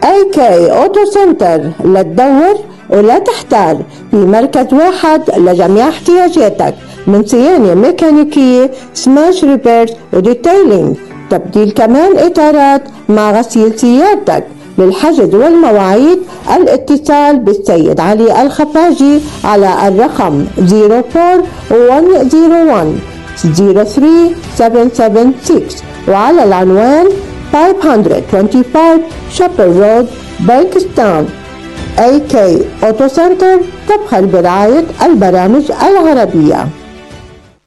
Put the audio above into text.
AK أوتو سنتر، لا تدور ولا تحتار، في مركز واحد لجميع احتياجاتك من صيانة ميكانيكية، سماش ريبيرز وديتيلينج، تبديل كمان إطارات مع غسيل سيارتك. للحجز والمواعيد الاتصال بالسيد علي الخفاجي على الرقم 04101 03776 وعلى العنوان 525 شابر رود، بانكستاون. AK أوتو سنتر تبخل برعاية البرامج العربية.